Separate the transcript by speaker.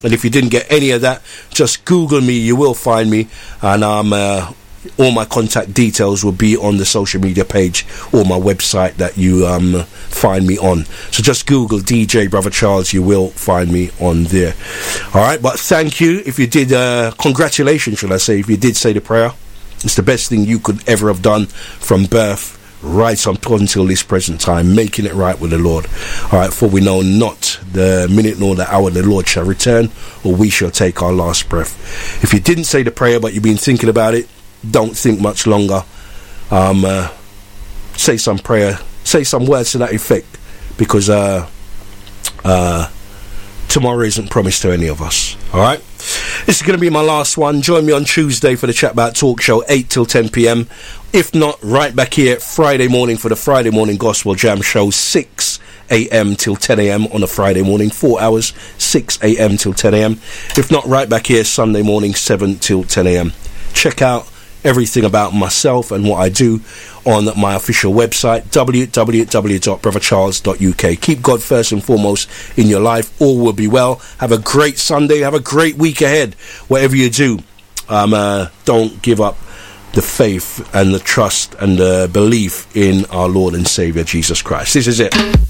Speaker 1: And if you didn't get any of that, just Google me, you will find me. And all my contact details will be on the social media page or my website that you find me on. So just Google DJ Brother Charles, you will find me on there. Alright, but thank you. If you did, congratulations, should I say, if you did say the prayer. It's the best thing you could ever have done from birth right up until this present time, making it right with the Lord. Alright, for we know not the minute nor the hour the Lord shall return, or we shall take our last breath. If you didn't say the prayer but you've been thinking about it, don't think much longer. Say some prayer, say some words to that effect, because tomorrow isn't promised to any of us. Alright, this is going to be my last one. Join me on Tuesday for the Chat About Talk Show, 8 till 10 p.m. If not, right back here Friday morning for the Friday Morning Gospel Jam Show, 6 a.m. till 10 a.m. on a Friday morning, 4 hours, 6 a.m. till 10 a.m. If not, right back here Sunday morning, 7 till 10 a.m. Check out everything about myself and what I do on my official website, www.brothercharles.uk. Keep God first and foremost in your life. All will be well. Have a great Sunday. Have a great week ahead. Whatever you do, don't give up the faith and the trust and the belief in our Lord and Savior Jesus Christ. This is it.